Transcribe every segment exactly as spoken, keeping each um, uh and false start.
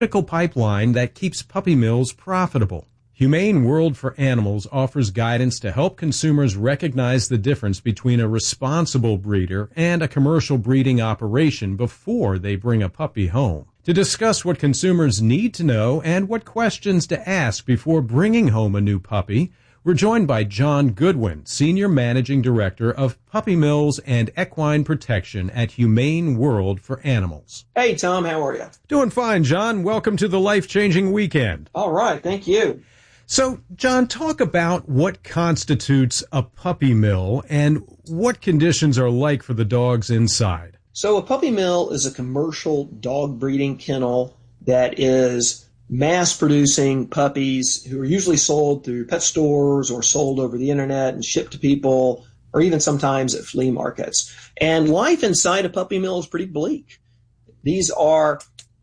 critical pipeline that keeps puppy mills profitable. Humane World for Animals offers guidance to help consumers recognize the difference between a responsible breeder and a commercial breeding operation before they bring a puppy home. To discuss what consumers need to know and what questions to ask before bringing home a new puppy, we're joined by John Goodwin, Senior Managing Director of Puppy Mills and Equine Protection at Humane World for Animals. Hey, Tom, how are you? Doing fine, John. Welcome to the life-changing weekend. All right, thank you. So, John, talk about what constitutes a puppy mill and what conditions are like for the dogs inside. So a puppy mill is a commercial dog breeding kennel that is mass-producing puppies who are usually sold through pet stores or sold over the internet and shipped to people, or even sometimes at flea markets. And life inside a puppy mill is pretty bleak. These are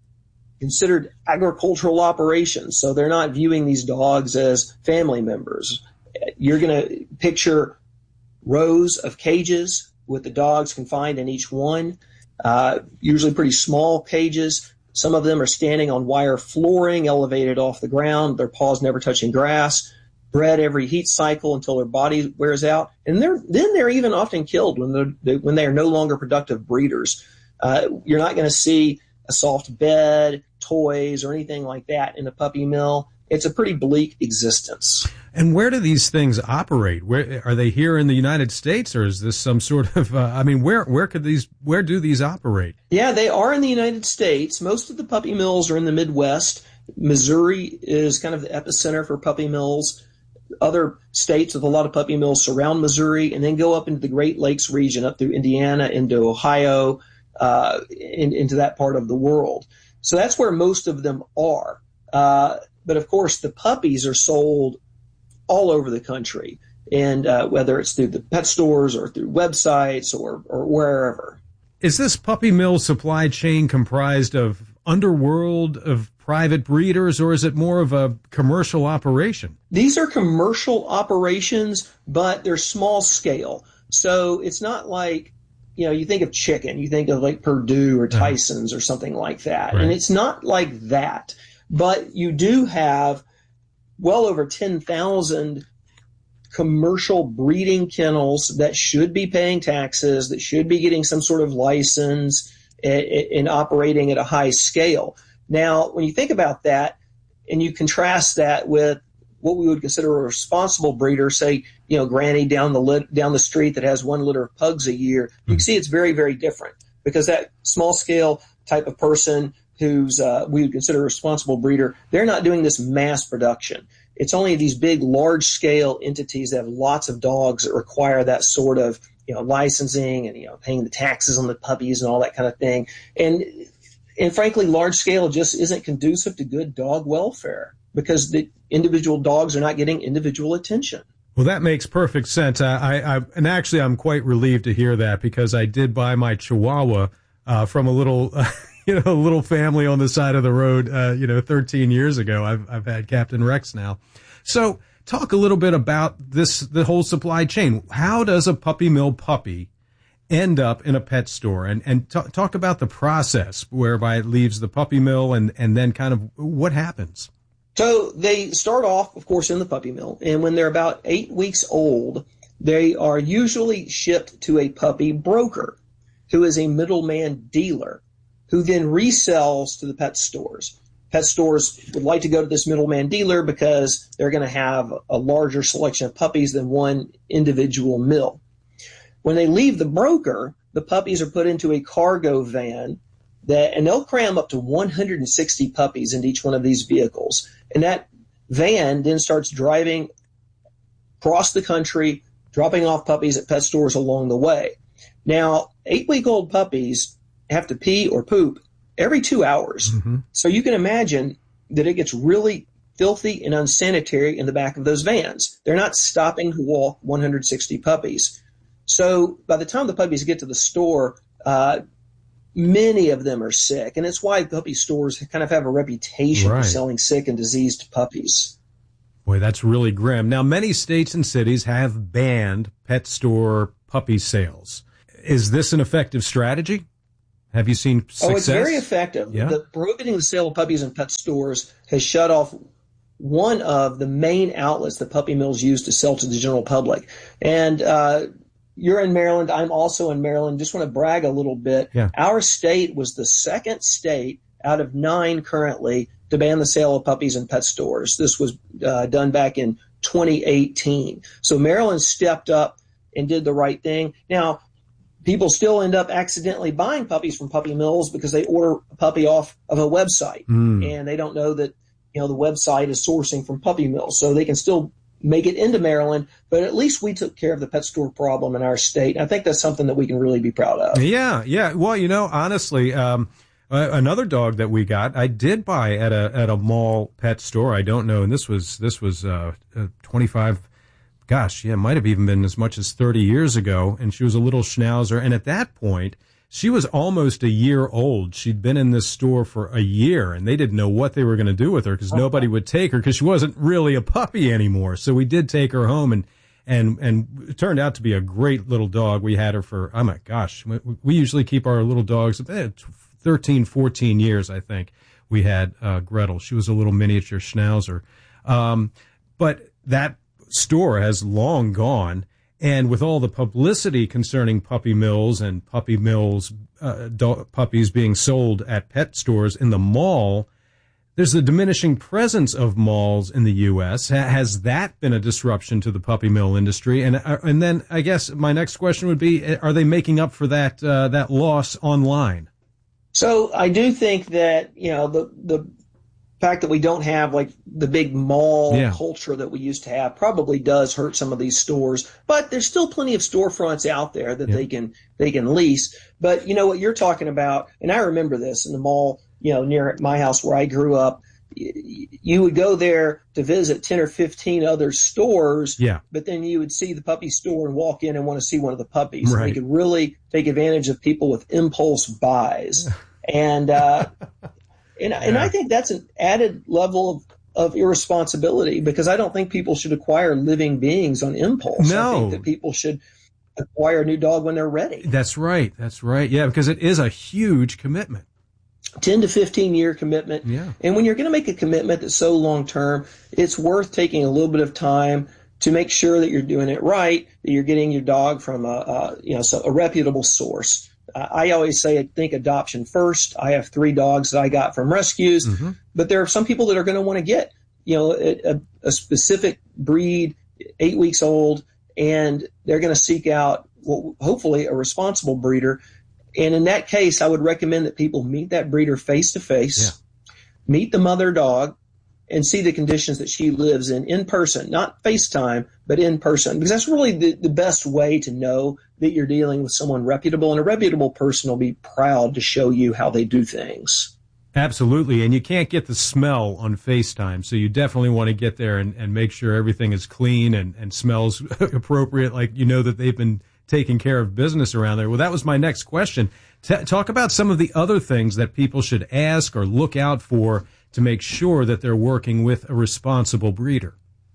considered agricultural operations, so they're not viewing these dogs as family members. You're going to picture rows of cages with the dogs confined in each one, uh, usually pretty small cages. Some of them are standing on wire flooring elevated off the ground, their paws never touching grass, bred every heat cycle until their body wears out. And they're, then they're even often killed when, they're, they, when they are no longer productive breeders. Uh, you're not going to see a soft bed, toys, or anything like that in a puppy mill. It's a pretty bleak existence. And where do these things operate? Where are they here in the United States, or is this some sort of? Uh, I mean, where where could these? Where do these operate? Yeah, they are in the United States. Most of the puppy mills are in the Midwest. Missouri is kind of the epicenter for puppy mills. Other states with a lot of puppy mills surround Missouri, and then go up into the Great Lakes region, up through Indiana, into Ohio, uh, in, into that part of the world. So that's where most of them are. Uh, but of course, the puppies are sold all over the country, and uh, whether it's through the pet stores or through websites or, or wherever. Is this puppy mill supply chain comprised of underworld of private breeders, or is it more of a commercial operation? These are commercial operations, but they're small scale. So it's not like, you know, you think of chicken, you think of like Purdue or Tyson's or something like that. Right. And it's not like that. But you do have well over ten thousand commercial breeding kennels that should be paying taxes, that should be getting some sort of license and operating at a high scale. Now, when you think about that and you contrast that with what we would consider a responsible breeder, say, you know, Granny down the lit, down the street that has one litter of pugs a year, you can see it's very, very different, because that small scale type of person who's uh, we would consider a responsible breeder, they're not doing this mass production. It's only these big, large-scale entities that have lots of dogs that require that sort of, you know, licensing and, you know, paying the taxes on the puppies and all that kind of thing. And and frankly, large scale just isn't conducive to good dog welfare, because the individual dogs are not getting individual attention. Well, that makes perfect sense. I, I, I and actually, I'm quite relieved to hear that, because I did buy my Chihuahua uh, from a little. Uh, You know, a little family on the side of the road, uh, you know, thirteen years ago. I've, I've had Captain Rex now. So talk a little bit about this, the whole supply chain. How does a puppy mill puppy end up in a pet store? And, and t- talk about the process whereby it leaves the puppy mill, and, and then kind of what happens. So they start off, of course, in the puppy mill. And when they're about eight weeks old, they are usually shipped to a puppy broker, who is a middleman dealer, who then resells to the pet stores. Pet stores would like to go to this middleman dealer because they're going to have a larger selection of puppies than one individual mill. When they leave the broker, the puppies are put into a cargo van, that, and they'll cram up to one hundred sixty puppies into each one of these vehicles. And that van then starts driving across the country, dropping off puppies at pet stores along the way. Now, eight-week-old puppies have to pee or poop every two hours. Mm-hmm. So you can imagine that it gets really filthy and unsanitary in the back of those vans. They're not stopping to walk one hundred sixty puppies. So by the time the puppies get to the store, uh, many of them are sick. And it's why puppy stores kind of have a reputation right. for selling sick and diseased puppies. Boy, that's really grim. Now, many states and cities have banned pet store puppy sales. Is this an effective strategy? Have you seen success? Oh, it's very effective. Yeah. The prohibiting the sale of puppies in pet stores has shut off one of the main outlets that puppy mills use to sell to the general public. And uh, you're in Maryland. I'm also in Maryland. Just want to brag a little bit. Yeah. Our state was the second state out of nine currently to ban the sale of puppies in pet stores. This was uh, done back in twenty eighteen. So Maryland stepped up and did the right thing. Now, people still end up accidentally buying puppies from puppy mills because they order a puppy off of a website, mm. and they don't know that, you know, the website is sourcing from puppy mills. So they can still make it into Maryland, but at least we took care of the pet store problem in our state. And I think that's something that we can really be proud of. Yeah, yeah. Well, you know, honestly, um, uh, another dog that we got, I did buy at a at a mall pet store. I don't know, and this was this was uh, uh, twenty-five. Gosh, yeah, it might have even been as much as thirty years ago. And she was a little schnauzer, and at that point, she was almost a year old. She'd been in this store for a year, and they didn't know what they were going to do with her because nobody would take her because she wasn't really a puppy anymore. So we did take her home, and and and it turned out to be a great little dog. We had her for, oh my gosh, we, we usually keep our little dogs thirteen, fourteen years, I think. We had uh, Gretel. She was a little miniature schnauzer. Um, but that store has long gone. And with all the publicity concerning puppy mills and puppy mills, uh, do- puppies being sold at pet stores in the mall, there's a diminishing presence of malls in the U S. Ha- has that been a disruption to the puppy mill industry? And uh, and then I guess my next question would be, are they making up for that uh, that loss online? So I do think that, you know, the the fact that we don't have like the big mall yeah. culture that we used to have probably does hurt some of these stores, but there's still plenty of storefronts out there that yeah. they can they can lease. But you know what you're talking about, and I remember this in the mall, you know, near my house where I grew up. You would go there to visit ten or fifteen other stores, yeah. but then you would see the puppy store and walk in and want to see one of the puppies. Right. And they could really take advantage of people with impulse buys. and uh And, yeah. and I think that's an added level of, of irresponsibility because I don't think people should acquire living beings on impulse. No. I think that people should acquire a new dog when they're ready. That's right. That's right. Yeah, because it is a huge commitment. ten to fifteen year commitment. Yeah. And when you're going to make a commitment that's so long term, it's worth taking a little bit of time to make sure that you're doing it right, that you're getting your dog from a, a you know so a reputable source. I always say, I think adoption first. I have three dogs that I got from rescues, mm-hmm. but there are some people that are going to want to get, you know, a, a specific breed, eight weeks old, and they're going to seek out, well, hopefully, a responsible breeder. And in that case, I would recommend that people meet that breeder face to face, meet the mother dog, and see the conditions that she lives in in person, not FaceTime, but in person, because that's really the, the best way to know that you're dealing with someone reputable, and a reputable person will be proud to show you how they do things. Absolutely, and you can't get the smell on FaceTime, so you definitely want to get there and, and make sure everything is clean and, and smells appropriate, like you know that they've been taking care of business around there. Well, that was my next question. T- talk about some of the other things that people should ask or look out for to make sure that they're working with a responsible breeder.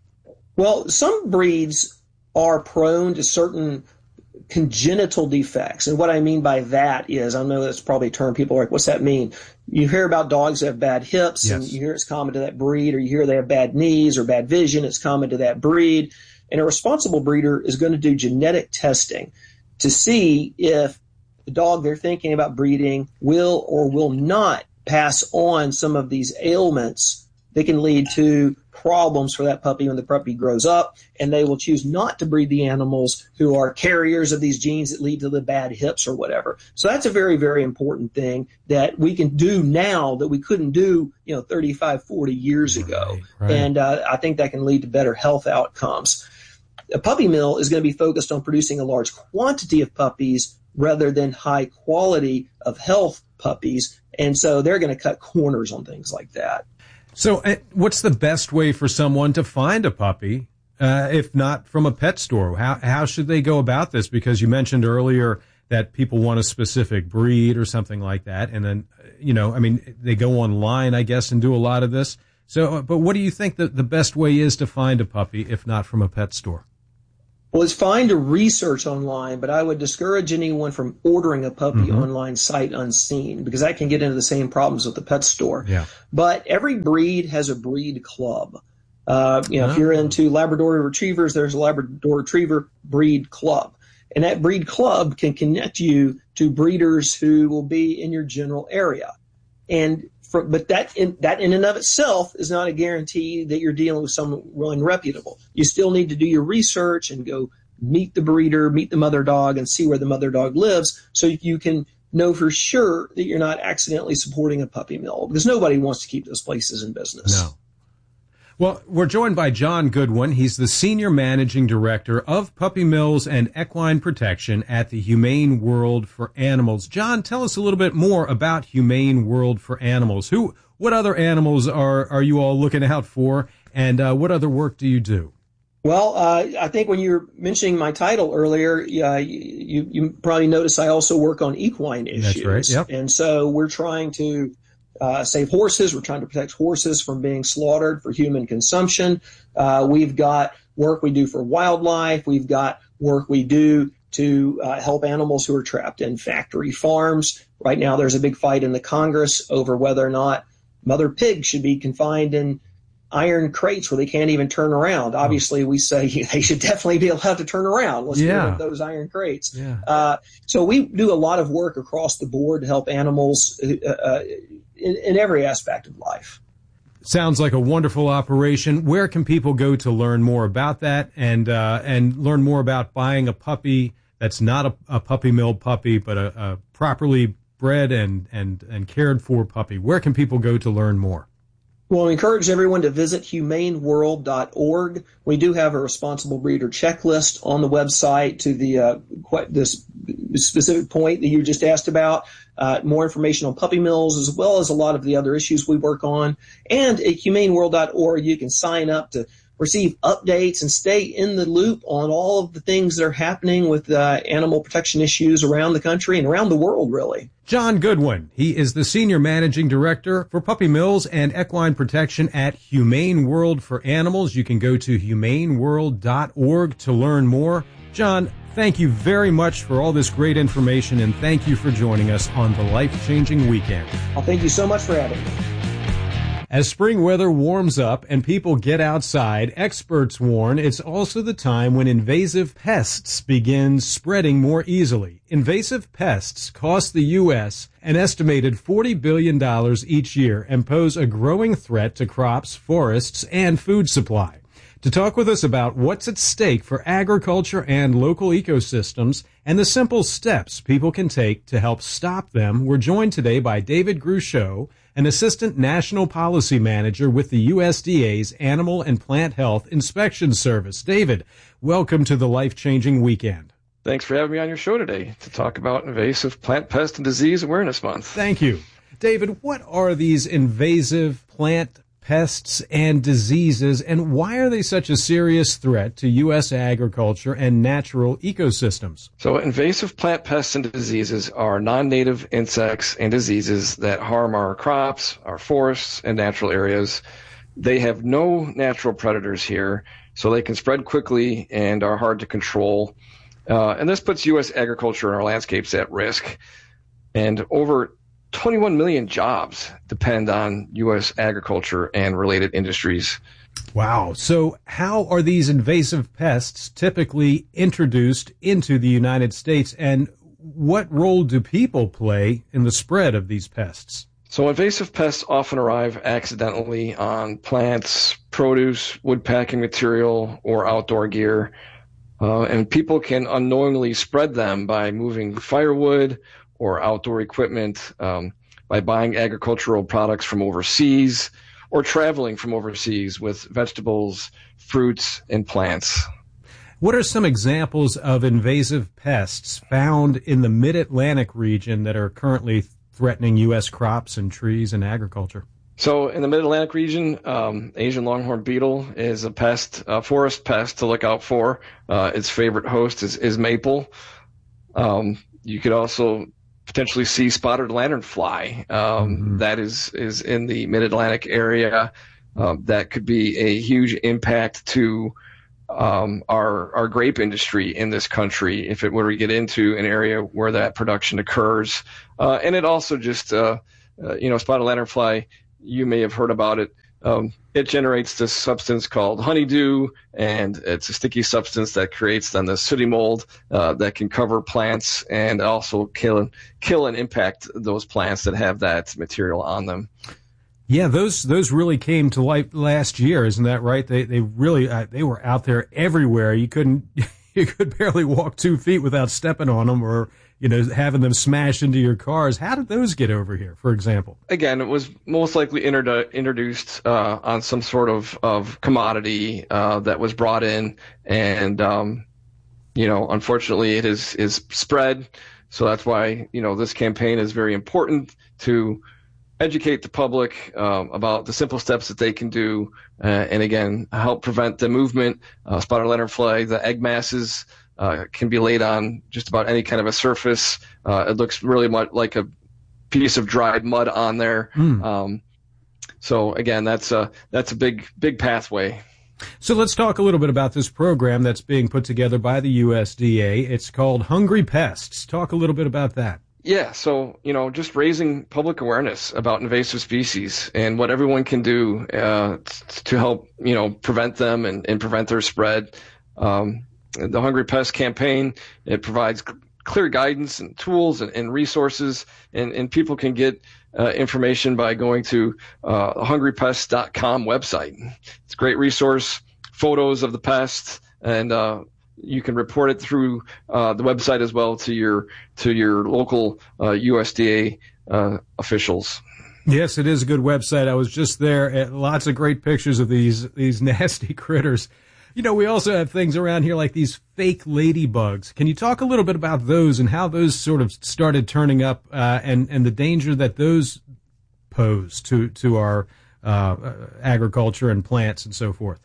Well, some breeds are prone to certain congenital defects. And what I mean by that is, I know that's probably a term people are like, what's that mean? You hear about dogs that have bad hips, yes. and you hear it's common to that breed, or you hear they have bad knees or bad vision, it's common to that breed. And a responsible breeder is going to do genetic testing to see if the dog they're thinking about breeding will or will not pass on some of these ailments that can lead to problems for that puppy when the puppy grows up, and they will choose not to breed the animals who are carriers of these genes that lead to the bad hips or whatever. So that's a very, very important thing that we can do now that we couldn't do, you know, thirty-five, forty years ago. Right, right. And uh, I think that can lead to better health outcomes. A puppy mill is going to be focused on producing a large quantity of puppies rather than high quality of health puppies. And so they're going to cut corners on things like that. So uh, what's the best way for someone to find a puppy, uh, if not from a pet store? How how should they go about this? Because you mentioned earlier that people want a specific breed or something like that. And then, you know, I mean, they go online, I guess, and do a lot of this. So, but what do you think that the best way is to find a puppy, if not from a pet store? Well, it's fine to research online, but I would discourage anyone from ordering a puppy mm-hmm. online sight unseen, because that can get into the same problems with the pet store. Yeah. But every breed has a breed club. Uh, you know, oh. if you're into Labrador Retrievers, there's a Labrador Retriever breed club. And that breed club can connect you to breeders who will be in your general area. And for, but that in, that in and of itself is not a guarantee that you're dealing with someone reputable. You still need to do your research and go meet the breeder, meet the mother dog, and see where the mother dog lives, so you can know for sure that you're not accidentally supporting a puppy mill, because nobody wants to keep those places in business. No. Well, we're joined by John Goodwin. He's the Senior Managing Director of Puppy Mills and Equine Protection at the Humane World for Animals. John, tell us a little bit more about Humane World for Animals. Who, what other animals are, are you all looking out for, and uh, what other work do you do? Well, uh, I think when you were mentioning my title earlier, uh, you, you probably noticed I also work on equine issues. That's right, yep. And so we're trying to Uh, save horses. We're trying to protect horses from being slaughtered for human consumption. Uh, we've got work we do for wildlife. We've got work we do to uh, help animals who are trapped in factory farms. Right now, there's a big fight in the Congress over whether or not mother pigs should be confined in iron crates where they can't even turn around. Obviously, we say they should definitely be allowed to turn around. Let's yeah. get rid of those iron crates. Yeah. Uh, so we do a lot of work across the board to help animals uh, uh, in, in every aspect of life. Sounds like a wonderful operation. Where can people go to learn more about that and uh, and learn more about buying a puppy that's not a, a puppy mill puppy, but a, a properly bred and, and, and cared for puppy? Where can people go to learn more? Well, I encourage everyone to visit humane world dot org. We do have a responsible breeder checklist on the website to the uh, quite this specific point that you just asked about. Uh, more information on puppy mills, as well as a lot of the other issues we work on. And at humane world dot org, you can sign up to receive updates and stay in the loop on all of the things that are happening with uh, animal protection issues around the country and around the world, really. John Goodwin. He is the Senior Managing Director for Puppy Mills and Equine Protection at Humane World for Animals. You can go to humane world dot org to learn more. John, thank you very much for all this great information, and thank you for joining us on the Life-Changing Weekend. Well, thank you so much for having me. As spring weather warms up and people get outside, experts warn it's also the time when invasive pests begin spreading more easily. Invasive pests cost the U S an estimated forty billion dollars each year and pose a growing threat to crops, forests, and food supply. To talk with us about what's at stake for agriculture and local ecosystems and the simple steps people can take to help stop them, we're joined today by David Gruchot, an Assistant National Policy Manager with the U S D A's Animal and Plant Health Inspection Service. David, welcome to the Life-Changing Weekend. Thanks for having me on your show today to talk about Invasive Plant Pest and Disease Awareness Month. Thank you. David, what are these invasive plant pests and diseases, and why are they such a serious threat to U S agriculture and natural ecosystems? So invasive plant pests and diseases are non-native insects and diseases that harm our crops, our forests, and natural areas. They have no natural predators here, so they can spread quickly and are hard to control. Uh, and this puts U S agriculture and our landscapes at risk. And over twenty-one million jobs depend on U S agriculture and related industries. Wow. So how are these invasive pests typically introduced into the United States, and what role do people play in the spread of these pests? So invasive pests often arrive accidentally on plants, produce, wood packing material, or outdoor gear. Uh, and people can unknowingly spread them by moving firewood or outdoor equipment, um, by buying agricultural products from overseas, or traveling from overseas with vegetables, fruits, and plants. What are some examples of invasive pests found in the mid-Atlantic region that are currently threatening U S crops and trees and agriculture? So in the mid-Atlantic region, um, Asian longhorn beetle is a pest, a forest pest to look out for. Uh, its favorite host is, is maple. Um, you could also potentially see spotted lanternfly. Um, mm-hmm. That is, is in the mid-Atlantic area. Um, that could be a huge impact to um, our our grape industry in this country if it were to get into an area where that production occurs. Uh, and it also just, uh, uh, you know, spotted lanternfly, you may have heard about it. Um, it generates this substance called honeydew, and it's a sticky substance that creates then the sooty mold uh, that can cover plants and also kill, kill and impact those plants that have that material on them. Yeah, those those really came to light last year, isn't that right? They they really uh, they were out there everywhere. You couldn't you could barely walk two feet without stepping on them, or you know having them smash into your cars. How did those get over here, for example? Again, it was most likely introdu- introduced uh, on some sort of of commodity uh, that was brought in, and um, you know, unfortunately, it is is spread. So that's why you know this campaign is very important to educate the public um, about the simple steps that they can do, uh, and again, help prevent the movement. Uh, spotted lanternfly, the egg masses uh, can be laid on just about any kind of a surface. Uh, it looks really much like a piece of dried mud on there. Mm. Um, so again, that's a that's a big big pathway. So let's talk a little bit about this program that's being put together by the U S D A. It's called Hungry Pests. Talk a little bit about that. Yeah, so, you know, just raising public awareness about invasive species and what everyone can do uh, t- to help, you know, prevent them and, and prevent their spread. Um, the Hungry Pest campaign, it provides c- clear guidance and tools and, and resources, and, and people can get uh, information by going to uh, the hungry pest dot com website. It's a great resource, photos of the pests, and uh you can report it through uh, the website as well to your to your local uh, U S D A uh, officials. Yes, it is a good website. I was just there. Lots of great pictures of these these nasty critters. You know, we also have things around here like these fake ladybugs. Can you talk a little bit about those and how those sort of started turning up uh, and and the danger that those pose to to our uh, agriculture and plants and so forth?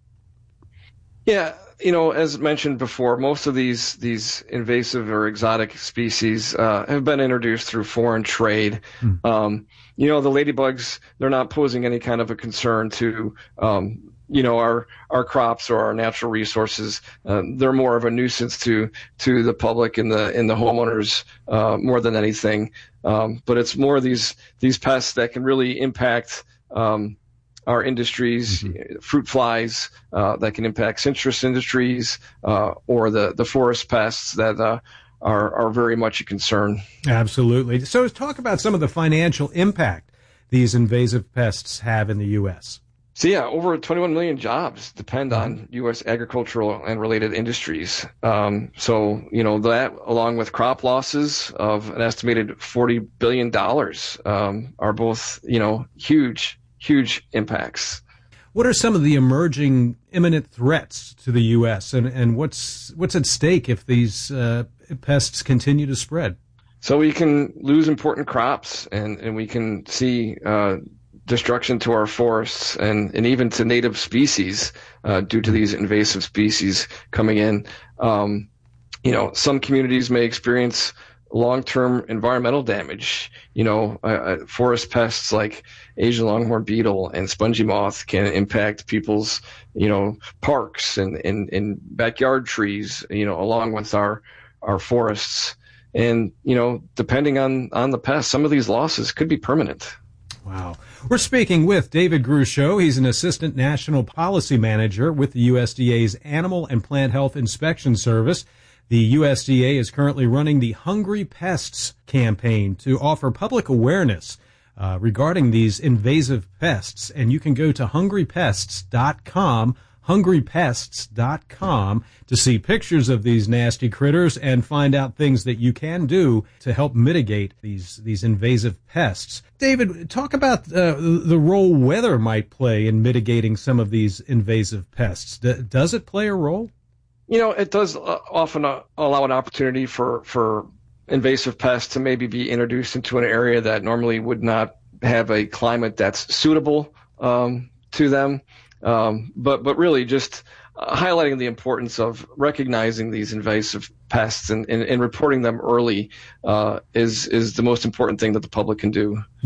Yeah. You know, as mentioned before, most of these these invasive or exotic species uh, have been introduced through foreign trade. Mm. Um, you know, the ladybugs, they're not posing any kind of a concern to, um, you know, our our crops or our natural resources. Uh, they're more of a nuisance to to the public and the and the homeowners uh, more than anything. Um, but it's more these these pests that can really impact Um, our industries, mm-hmm. fruit flies uh, that can impact citrus industries, uh, or the, the forest pests that uh, are, are very much a concern. Absolutely. So talk about some of the financial impact these invasive pests have in the U S. So yeah, over twenty-one million jobs depend on U S agricultural and related industries. Um, so, you know, that along with crop losses of an estimated forty billion dollars um, are both, you know, huge huge impacts. What are some of the emerging imminent threats to the U S and, and what's what's at stake if these uh, pests continue to spread? So we can lose important crops, and, and we can see uh, destruction to our forests and, and even to native species uh, due to these invasive species coming in. Um, you know, some communities may experience long-term environmental damage. You know, uh, forest pests like Asian longhorn beetle and spongy moth can impact people's, you know, parks and, and, and backyard trees, you know, along with our, our forests. And, you know, depending on, on the pest, some of these losses could be permanent. Wow. We're speaking with David Gruchot. He's an assistant national policy manager with the U S D A's Animal and Plant Health Inspection Service. The U S D A is currently running the Hungry Pests campaign to offer public awareness uh, regarding these invasive pests. And you can go to hungry pests dot com, hungry pests dot com, to see pictures of these nasty critters and find out things that you can do to help mitigate these, these invasive pests. David, talk about uh, the role weather might play in mitigating some of these invasive pests. D- does it play a role? You know, it does uh, often uh, allow an opportunity for, for invasive pests to maybe be introduced into an area that normally would not have a climate that's suitable um, to them. Um, but, but really just uh, highlighting the importance of recognizing these invasive pests and, and, and reporting them early uh, is, is the most important thing that the public can do. Yeah.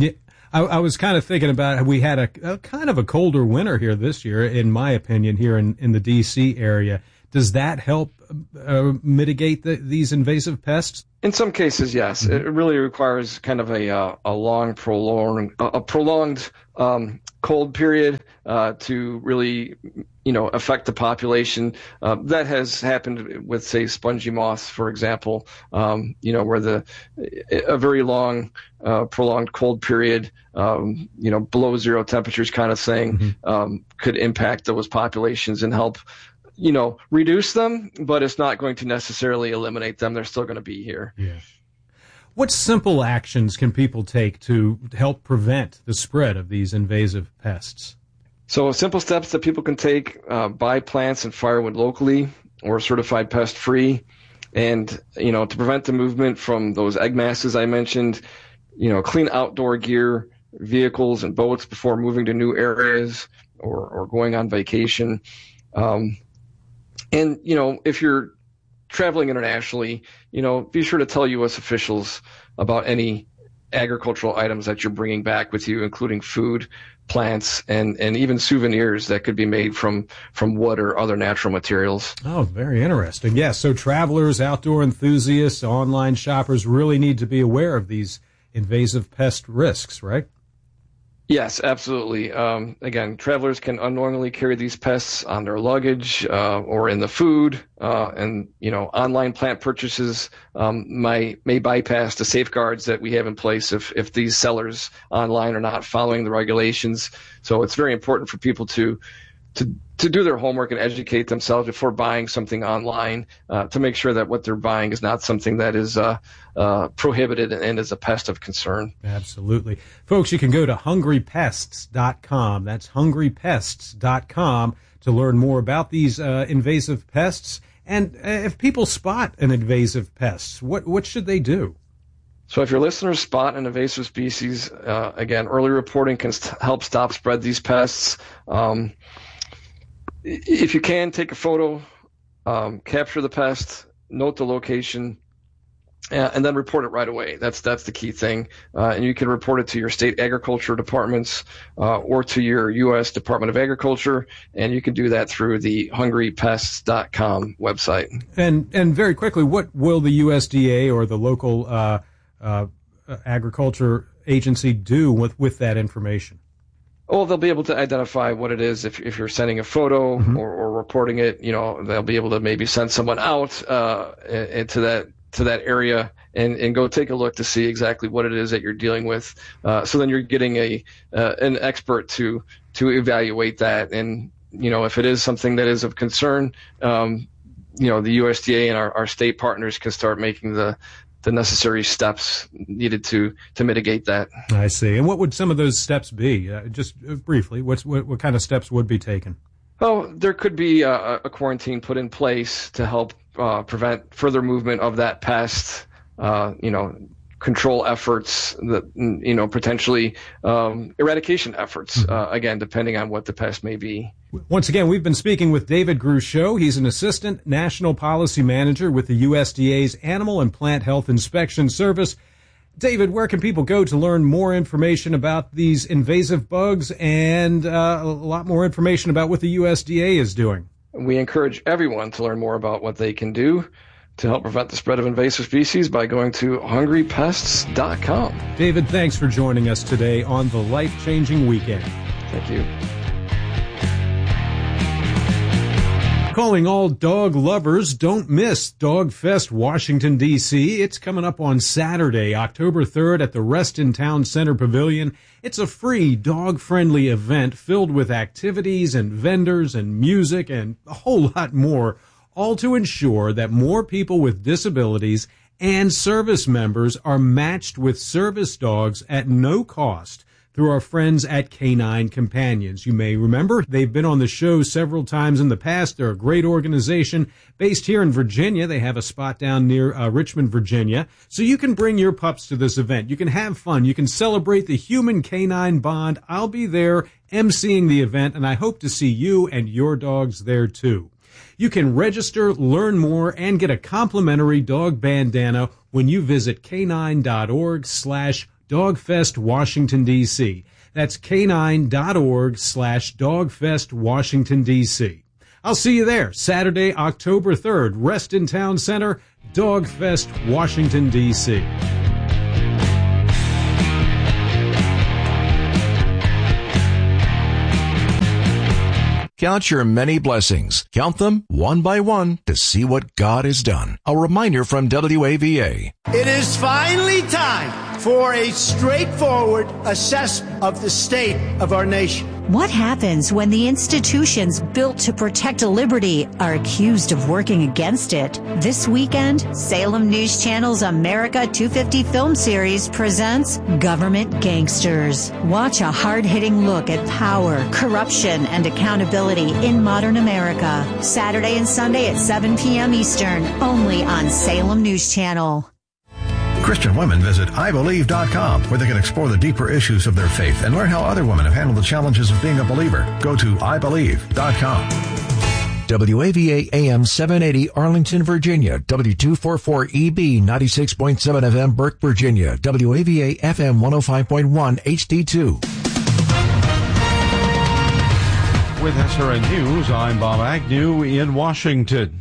I, I was kind of thinking about, we had a, a kind of a colder winter here this year, in my opinion, here in, in the D C area. Does that help uh, mitigate the, these invasive pests? In some cases, yes. Mm-hmm. It really requires kind of a uh, a long, prolonged, a prolonged um, cold period uh, to really, you know, affect the population. Uh, that has happened with, say, spongy moths, for example. Um, you know, where the a very long, uh, prolonged cold period, um, you know, below zero temperatures, kind of thing, mm-hmm. um, could impact those populations and help, you know, reduce them, but it's not going to necessarily eliminate them. They're still going to be here. Yeah. What simple actions can people take to help prevent the spread of these invasive pests? So simple steps that people can take, uh, buy plants and firewood locally or certified pest free. And, you know, to prevent the movement from those egg masses I mentioned, you know, clean outdoor gear, vehicles and boats before moving to new areas or, or going on vacation. Um, And, you know, if you're traveling internationally, you know, be sure to tell U S officials about any agricultural items that you're bringing back with you, including food, plants, and, and even souvenirs that could be made from, from wood or other natural materials. Oh, very interesting. Yes, so travelers, outdoor enthusiasts, online shoppers really need to be aware of these invasive pest risks, right? Yes, absolutely. Um, again, travelers can unknowingly carry these pests on their luggage uh, or in the food, uh, and you know, online plant purchases um, may may bypass the safeguards that we have in place if if these sellers online are not following the regulations. So it's very important for people to to to do their homework and educate themselves before buying something online, uh, to make sure that what they're buying is not something that is uh, uh, prohibited and is a pest of concern. Absolutely. Folks, you can go to hungry pests dot com. That's hungry pests dot com to learn more about these uh, invasive pests. And uh, if people spot an invasive pest, what, what should they do? So if your listeners spot an invasive species, uh, again, early reporting can st- help stop spread these pests. Um, If you can, take a photo, um, capture the pest, note the location, uh, and then report it right away. That's that's the key thing. Uh, and you can report it to your state agriculture departments uh, or to your U S Department of Agriculture, and you can do that through the hungry pests dot com website. And and very quickly, what will the U S D A or the local uh, uh, agriculture agency do with, with that information? Oh, they'll be able to identify what it is if if you're sending a photo mm-hmm. or, or reporting it. You know, they'll be able to maybe send someone out uh, into that to that area and, and go take a look to see exactly what it is that you're dealing with. Uh, so then you're getting a uh, an expert to to evaluate that. And you know, if it is something that is of concern, um, you know, the U S D A and our, our state partners can start making the the necessary steps needed to to mitigate that. I see. And what would some of those steps be? Uh, just briefly, what's, what what kind of steps would be taken? Oh, there could be a, a quarantine put in place to help uh, prevent further movement of that pest. Uh, you know, control efforts, that you know, potentially um, eradication efforts. Uh, again, depending on what the pest may be. Once again, we've been speaking with David Gruchot. He's an assistant national policy manager with the U S D A's Animal and Plant Health Inspection Service. David, where can people go to learn more information about these invasive bugs and uh, a lot more information about what the U S D A is doing? We encourage everyone to learn more about what they can do to help prevent the spread of invasive species by going to hungry pests dot com. David, thanks for joining us today on the Life-Changing Weekend. Thank you. Calling all dog lovers, don't miss Dog Fest Washington, D C It's coming up on Saturday, October third at the Reston Town Center Pavilion. It's a free, dog-friendly event filled with activities and vendors and music and a whole lot more, all to ensure that more people with disabilities and service members are matched with service dogs at no cost through our friends at Canine Companions. You may remember they've been on the show several times in the past. They're a great organization based here in Virginia. They have a spot down near uh, Richmond, Virginia. So you can bring your pups to this event. You can have fun. You can celebrate the human-canine bond. I'll be there emceeing the event, and I hope to see you and your dogs there too. You can register, learn more, and get a complimentary dog bandana when you visit canine dot org slash Dogfest Washington, D C That's canine.org slash Dogfest Washington, D C I'll see you there Saturday, October third, Reston Town Center, Dogfest Washington, D C Count your many blessings. Count them one by one to see what God has done. A reminder from W A V A. It is finally time for a straightforward assessment of the state of our nation. What happens when the institutions built to protect liberty are accused of working against it? This weekend, Salem News Channel's America two fifty film series presents Government Gangsters. Watch a hard-hitting look at power, corruption, and accountability in modern America. Saturday and Sunday at seven p.m. Eastern, only on Salem News Channel. Christian women visit I believe dot com, where they can explore the deeper issues of their faith and learn how other women have handled the challenges of being a believer. Go to I believe dot com. W A V A A M seven eighty Arlington, Virginia. W two forty-four E B ninety-six point seven F M Burke, Virginia. W A V A F M one oh five point one H D two. With S R N News, I'm Bob Agnew in Washington.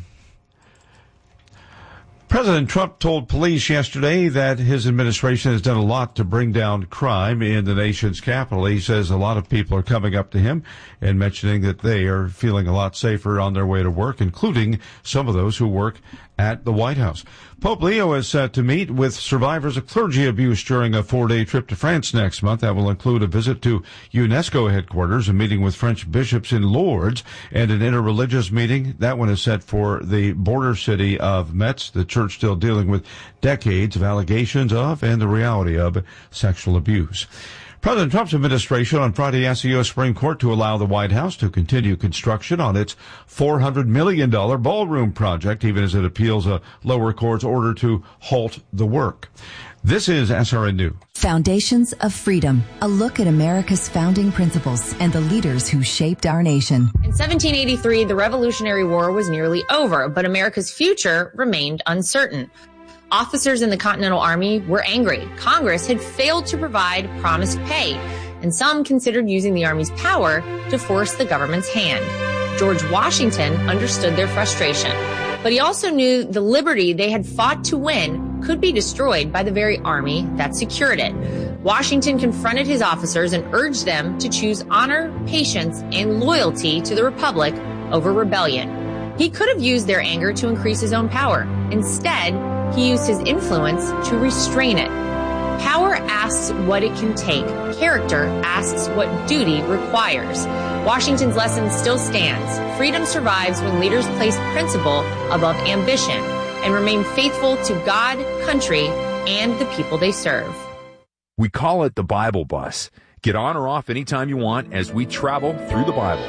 President Trump told police yesterday that his administration has done a lot to bring down crime in the nation's capital. He says a lot of people are coming up to him and mentioning that they are feeling a lot safer on their way to work, including some of those who work at the White House. Pope Leo is set to meet with survivors of clergy abuse during a four-day trip to France next month. That will include a visit to UNESCO headquarters, a meeting with French bishops in Lourdes, and an interreligious meeting. That one is set for the border city of Metz, the church still dealing with decades of allegations of and the reality of sexual abuse. President Trump's administration on Friday asked the U S Supreme Court to allow the White House to continue construction on its four hundred million dollars ballroom project, even as it appeals a lower court's order to halt the work. This is S R N News. Foundations of Freedom, a look at America's founding principles and the leaders who shaped our nation. In seventeen eighty-three, the Revolutionary War was nearly over, but America's future remained uncertain. Officers in the Continental Army were angry. Congress had failed to provide promised pay, and some considered using the Army's power to force the government's hand. George Washington understood their frustration, but he also knew the liberty they had fought to win could be destroyed by the very army that secured it. Washington confronted his officers and urged them to choose honor, patience, and loyalty to the Republic over rebellion. He could have used their anger to increase his own power. Instead, he used his influence to restrain it. Power asks what it can take. Character asks what duty requires. Washington's lesson still stands. Freedom survives when leaders place principle above ambition and remain faithful to God, country, and the people they serve. We call it the Bible Bus. Get on or off anytime you want as we travel through the Bible.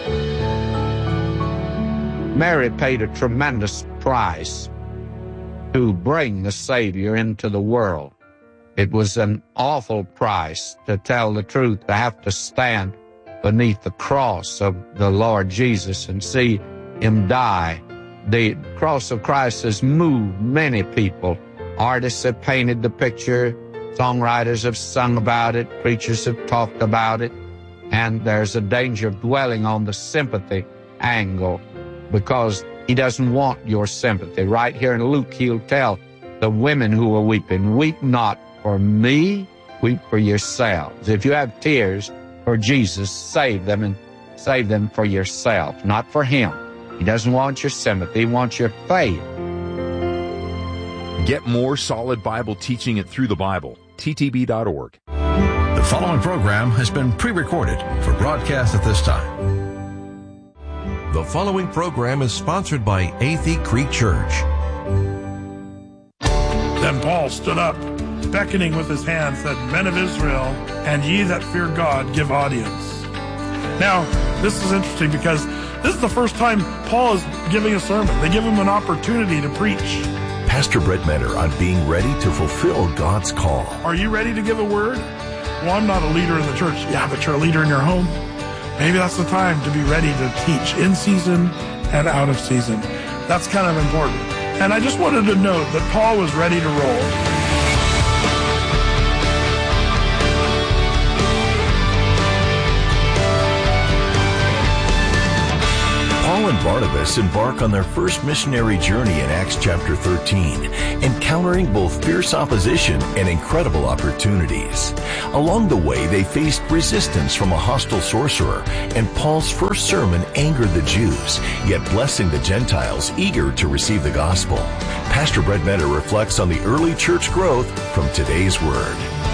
Mary paid a tremendous price to bring the Savior into the world. It was an awful price, to tell the truth, to have to stand beneath the cross of the Lord Jesus and see him die. The cross of Christ has moved many people. Artists have painted the picture, songwriters have sung about it, preachers have talked about it, and there's a danger of dwelling on the sympathy angle because he doesn't want your sympathy. Right here in Luke, he'll tell the women who are weeping, weep not for me, weep for yourselves. If you have tears for Jesus, save them and save them for yourself, not for him. He doesn't want your sympathy, he wants your faith. Get more solid Bible teaching it through the Bible. T T B dot org. The following program has been pre-recorded for broadcast at this time. The following program is sponsored by Athey Creek Church. Then Paul stood up, beckoning with his hand, said, Men of Israel, and ye that fear God, give audience. Now, this is interesting because this is the first time Paul is giving a sermon. They give him an opportunity to preach. Pastor Brett Mentor on being ready to fulfill God's call. Are you ready to give a word? Well, I'm not a leader in the church. Yeah, but you're a leader in your home. Maybe that's the time to be ready to teach in season and out of season. That's kind of important. And I just wanted to note that Paul was ready to roll. Barnabas embark on their first missionary journey in Acts chapter thirteen, encountering both fierce opposition and incredible opportunities. Along the way, they faced resistance from a hostile sorcerer, and Paul's first sermon angered the Jews, yet blessing the Gentiles eager to receive the gospel. Pastor Brett Metter reflects on the early church growth from today's Word.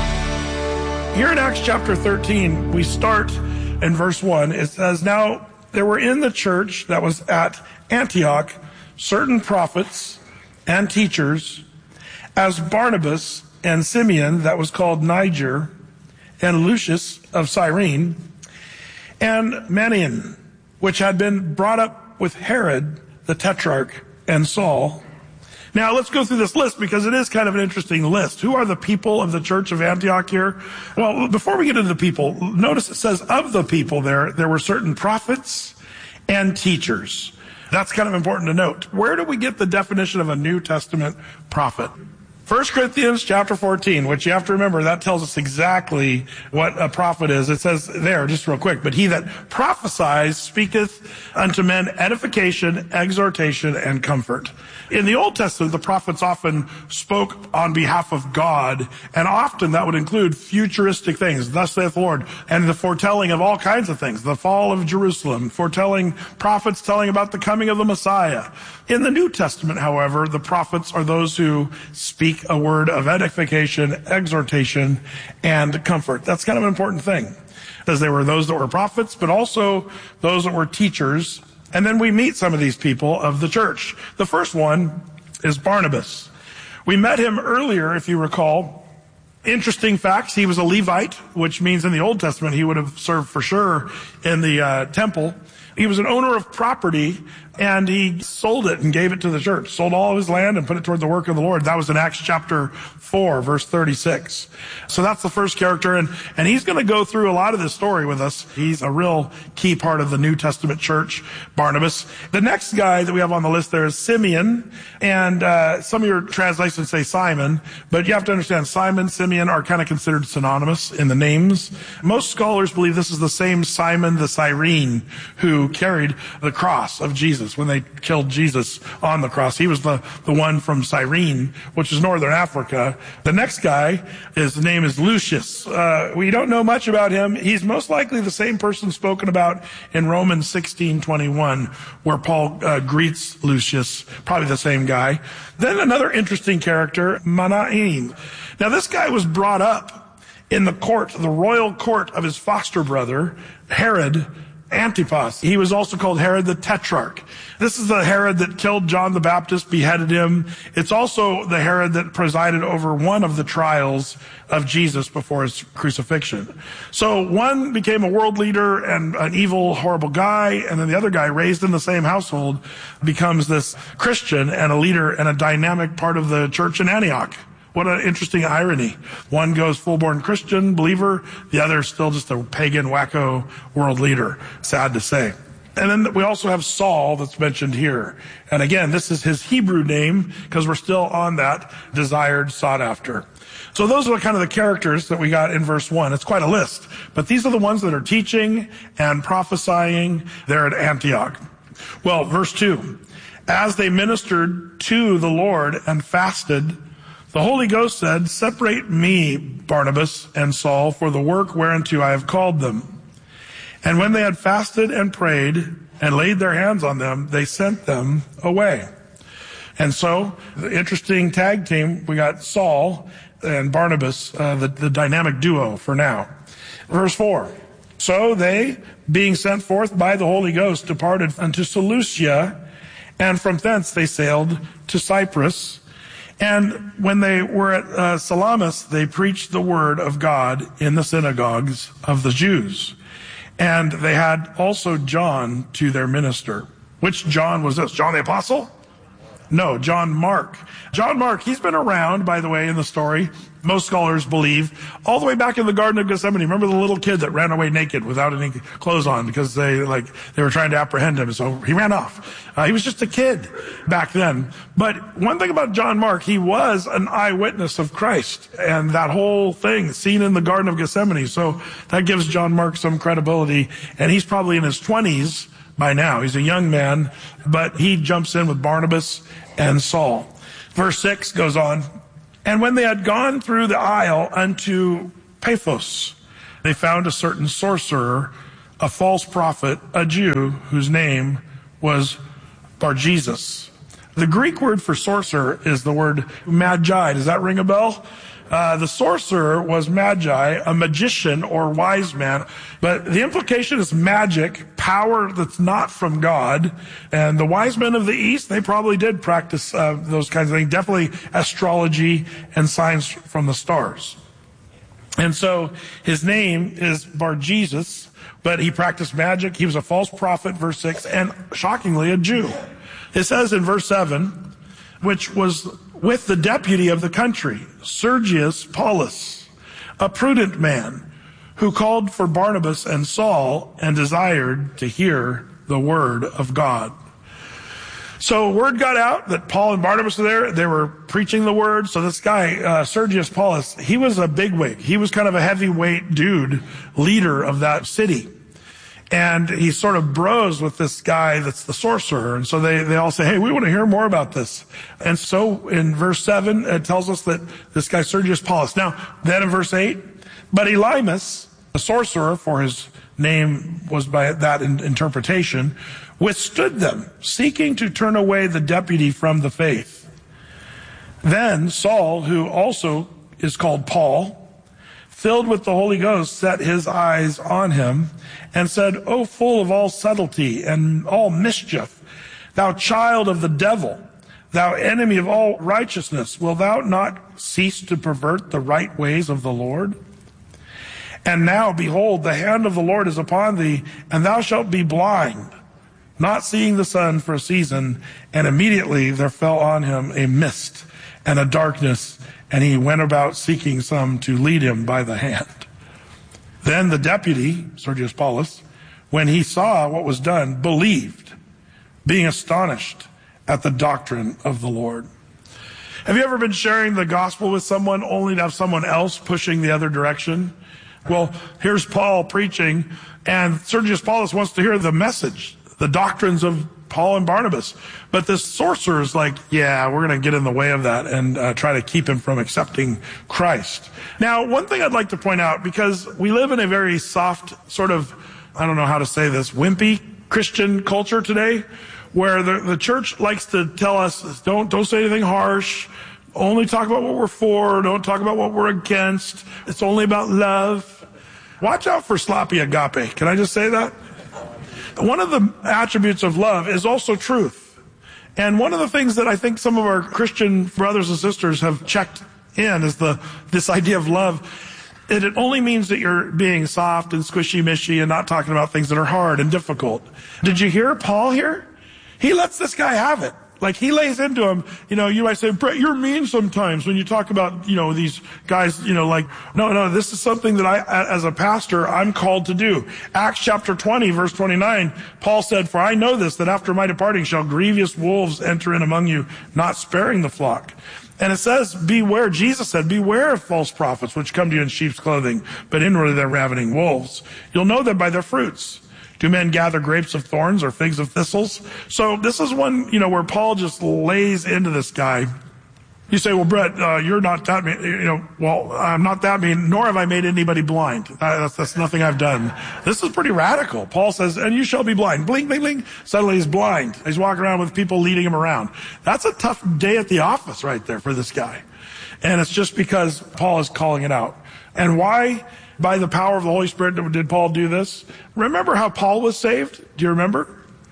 Here in Acts chapter thirteen, we start in verse one. It says, "Now there were in the church that was at Antioch certain prophets and teachers, as Barnabas and Simeon, that was called Niger, and Lucius of Cyrene, and Manaen, which had been brought up with Herod the Tetrarch, and Saul." Now, let's go through this list because it is kind of an interesting list. Who are the people of the church of Antioch here? Well, before we get into the people, notice it says of the people there, there were certain prophets and teachers. That's kind of important to note. Where do we get the definition of a New Testament prophet? First Corinthians chapter fourteen, which you have to remember, that tells us exactly what a prophet is. It says there, just real quick, "But he that prophesies speaketh unto men edification, exhortation, and comfort." In the Old Testament, the prophets often spoke on behalf of God, and often that would include futuristic things, "Thus saith the Lord," and the foretelling of all kinds of things, the fall of Jerusalem, foretelling, prophets telling about the coming of the Messiah. In the New Testament, however, the prophets are those who speak a word of edification, exhortation, and comfort. That's kind of an important thing, because there were those that were prophets, but also those that were teachers. And then we meet some of these people of the church. The first one is Barnabas. We met him earlier, if you recall. Interesting facts, he was a Levite, which means in the Old Testament he would have served for sure in the uh, temple. He was an owner of property, and he sold it and gave it to the church. Sold all of his land and put it toward the work of the Lord. That was in Acts chapter four, verse thirty-six. So that's the first character, and, and he's going to go through a lot of this story with us. He's a real key part of the New Testament church, Barnabas. The next guy that we have on the list there is Simeon, and uh, some of your translations say Simon, but you have to understand Simon, Simeon are kind of considered synonymous in the names. Most scholars believe this is the same Simon the Cyrene who carried the cross of Jesus when they killed Jesus on the cross. He was the, the one from Cyrene, which is northern Africa. The next guy, his name is Lucius. Uh, we don't know much about him. He's most likely the same person spoken about in Romans sixteen twenty-one, where Paul uh, greets Lucius, probably the same guy. Then another interesting character, Manaen. Now this guy was brought up in the court, the royal court of his foster brother, Herod Antipas. He was also called Herod the Tetrarch. This is the Herod that killed John the Baptist, beheaded him. It's also the Herod that presided over one of the trials of Jesus before his crucifixion. So one became a world leader and an evil, horrible guy, and then the other guy, raised in the same household, becomes this Christian and a leader and a dynamic part of the church in Antioch. What an interesting irony. One goes full-born Christian believer, the other is still just a pagan, wacko world leader. Sad to say. And then we also have Saul that's mentioned here. And again, this is his Hebrew name because we're still on that desired, sought after. So those are kind of the characters that we got in verse one. It's quite a list. But these are the ones that are teaching and prophesying there at Antioch. Well, verse two. As they ministered to the Lord and fasted, the Holy Ghost said, "Separate me, Barnabas and Saul, for the work whereunto I have called them." And when they had fasted and prayed and laid their hands on them, they sent them away. And so, the interesting tag team, we got Saul and Barnabas, uh, the, the dynamic duo for now. Verse four. So they, being sent forth by the Holy Ghost, departed unto Seleucia, and from thence they sailed to Cyprus. And when they were at uh, Salamis, they preached the word of God in the synagogues of the Jews. And they had also John to their minister. Which John was this? John the Apostle? No, John Mark. John Mark, he's been around, by the way, in the story. Most scholars believe, all the way back in the Garden of Gethsemane. Remember the little kid that ran away naked without any clothes on because they like they were trying to apprehend him, so he ran off. Uh, he was just a kid back then. But one thing about John Mark, he was an eyewitness of Christ and that whole thing seen in the Garden of Gethsemane. So that gives John Mark some credibility, and he's probably in his twenties by now. He's a young man, but he jumps in with Barnabas and Saul. Verse six goes on, and when they had gone through the isle unto Paphos, they found a certain sorcerer, a false prophet, a Jew, whose name was Bar-Jesus. The Greek word for sorcerer is the word magi. Does that ring a bell? Uh, the sorcerer was magi, a magician or wise man. But the implication is magic, power that's not from God. And the wise men of the East, they probably did practice uh, those kinds of things. Definitely astrology and signs from the stars. And so his name is Bar-Jesus, but he practiced magic. He was a false prophet, verse six, and shockingly a Jew. It says in verse seven, which was with the deputy of the country, Sergius Paulus, a prudent man, who called for Barnabas and Saul and desired to hear the word of God. So word got out that Paul and Barnabas were there. They were preaching the word. So this guy, uh, Sergius Paulus, he was a bigwig. He was kind of a heavyweight dude, leader of that city. And he sort of bros with this guy that's the sorcerer. And so they, they all say, hey, we want to hear more about this. And so in verse seven, it tells us that this guy, Sergius Paulus. Now, then in verse eight, but Elymas, the sorcerer, for his name was by that in, interpretation, withstood them, seeking to turn away the deputy from the faith. Then Saul, who also is called Paul, filled with the Holy Ghost, set his eyes on him and said, O full of all subtlety and all mischief, thou child of the devil, thou enemy of all righteousness, will thou not cease to pervert the right ways of the Lord? And now, behold, the hand of the Lord is upon thee, and thou shalt be blind, not seeing the sun for a season. And immediately there fell on him a mist and a darkness, and he went about seeking some to lead him by the hand. Then the deputy, Sergius Paulus, when he saw what was done, believed, being astonished at the doctrine of the Lord. Have you ever been sharing the gospel with someone only to have someone else pushing the other direction? Well, here's Paul preaching, and Sergius Paulus wants to hear the message, the doctrines of Paul and Barnabas. But this sorcerer is like, yeah, we're going to get in the way of that and uh, try to keep him from accepting Christ. Now, one thing I'd like to point out, because we live in a very soft, sort of, I don't know how to say this, wimpy Christian culture today, where the, the church likes to tell us, don't, don't say anything harsh, only talk about what we're for, don't talk about what we're against, it's only about love. Watch out for sloppy agape. Can I just say that? One of the attributes of love is also truth. And one of the things that I think some of our Christian brothers and sisters have checked in is the this idea of love. And it only means that you're being soft and squishy-mishy and not talking about things that are hard and difficult. Did you hear Paul here? He lets this guy have it. Like, he lays into him. You know, you might say, Brett, you're mean sometimes when you talk about, you know, these guys, you know, like, no, no, this is something that I, as a pastor, I'm called to do. Acts chapter twenty, verse twenty-nine, Paul said, for I know this, that after my departing shall grievous wolves enter in among you, not sparing the flock. And it says, beware, Jesus said, beware of false prophets, which come to you in sheep's clothing, but inwardly they're ravening wolves. You'll know them by their fruits. Do men gather grapes of thorns or figs of thistles? So this is one, you know, where Paul just lays into this guy. You say, well, Brett, uh, you're not that mean. You know, well, I'm not that mean, nor have I made anybody blind. Uh, that's, that's nothing I've done. This is pretty radical. Paul says, and you shall be blind. Blink, blink, blink. Suddenly he's blind. He's walking around with people leading him around. That's a tough day at the office right there for this guy. And it's just because Paul is calling it out. And why? By the power of the Holy Spirit did Paul do this? Remember how Paul was saved? Do you remember?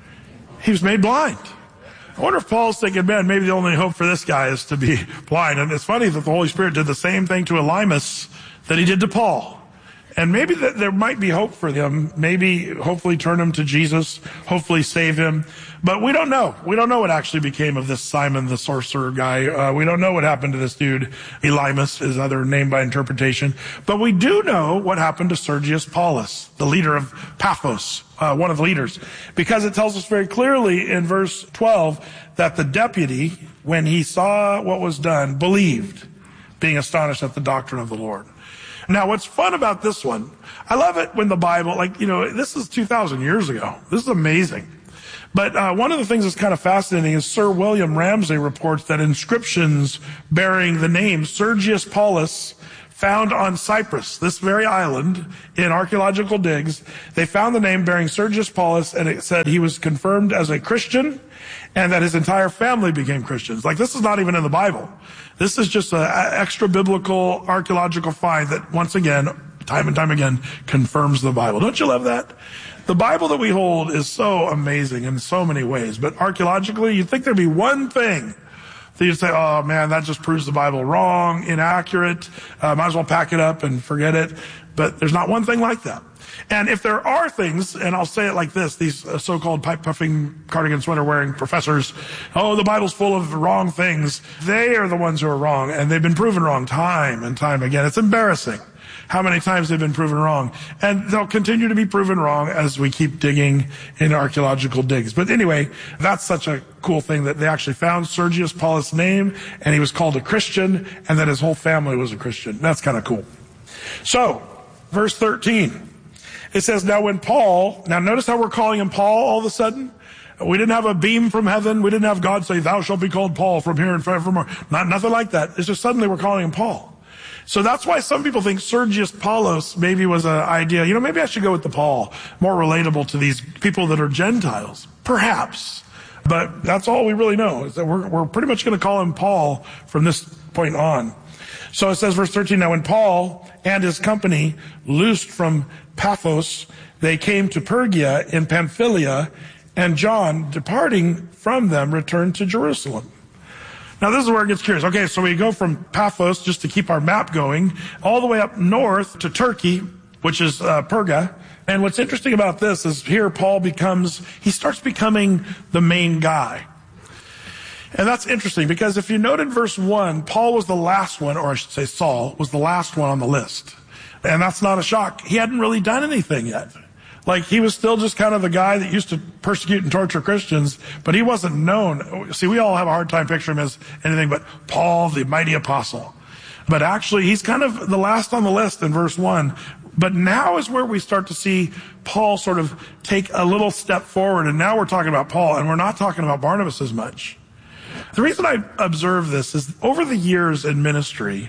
He was made blind. I wonder if Paul's thinking, man, maybe the only hope for this guy is to be blind. And it's funny that the Holy Spirit did the same thing to Elymas that he did to Paul. And maybe that there might be hope for him. Maybe, hopefully turn him to Jesus. Hopefully save him. But we don't know. We don't know what actually became of this Simon the sorcerer guy. Uh, we don't know what happened to this dude. Elymas is another name by interpretation. But we do know what happened to Sergius Paulus, the leader of Paphos, uh, one of the leaders. Because it tells us very clearly in verse twelve that the deputy, when he saw what was done, believed, being astonished at the doctrine of the Lord. Now, what's fun about this one, I love it when the Bible, like, you know, this is two thousand years ago. This is amazing. But uh, one of the things that's kind of fascinating is Sir William Ramsay reports that inscriptions bearing the name Sergius Paulus found on Cyprus, this very island, in archaeological digs, they found the name bearing Sergius Paulus, and it said he was confirmed as a Christian and that his entire family became Christians. Like, this is not even in the Bible. This is just an extra biblical archaeological find that, once again, time and time again, confirms the Bible. Don't you love that? The Bible that we hold is so amazing in so many ways, but archaeologically, you'd think there'd be one thing that you'd say, oh man, that just proves the Bible wrong, inaccurate, uh, might as well pack it up and forget it. But there's not one thing like that. And if there are things, and I'll say it like this, these uh, so-called pipe-puffing, cardigan sweater-wearing professors, oh, the Bible's full of wrong things, they are the ones who are wrong, and they've been proven wrong time and time again. It's embarrassing how many times they've been proven wrong. And they'll continue to be proven wrong as we keep digging in archaeological digs. But anyway, that's such a cool thing that they actually found Sergius Paulus' name, and he was called a Christian, and that his whole family was a Christian. That's kind of cool. So, verse thirteen. It says, now when Paul, now notice how we're calling him Paul all of a sudden? We didn't have a beam from heaven. We didn't have God say, thou shalt be called Paul from here and forevermore. Not, nothing like that. It's just suddenly we're calling him Paul. So that's why some people think Sergius Paulus maybe was an idea. You know, maybe I should go with the Paul. More relatable to these people that are Gentiles. Perhaps. But that's all we really know, is that we're, we're pretty much going to call him Paul from this point on. So it says, verse thirteen, now when Paul and his company loosed from Paphos, they came to Pergia in Pamphylia, and John, departing from them, returned to Jerusalem. Now this is where it gets curious. Okay, so we go from Paphos, just to keep our map going, all the way up north to Turkey, which is uh, Perga. And what's interesting about this is here Paul becomes, he starts becoming the main guy. And that's interesting because if you note in verse one, Paul was the last one, or I should say Saul, was the last one on the list. And that's not a shock. He hadn't really done anything yet. Like, he was still just kind of the guy that used to persecute and torture Christians, but he wasn't known. See, we all have a hard time picturing him as anything but Paul, the mighty apostle. But actually, he's kind of the last on the list in verse one. But now is where we start to see Paul sort of take a little step forward. And now we're talking about Paul, and we're not talking about Barnabas as much. The reason I observe this is over the years in ministry,